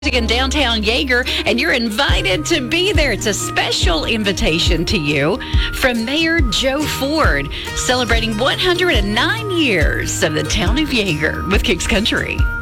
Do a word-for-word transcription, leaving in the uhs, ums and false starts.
in downtown Yeager, and you're invited to be there. It's a special invitation to you from Mayor Joe Ford, celebrating one hundred nine years of the town of Yeager with Kicks Country.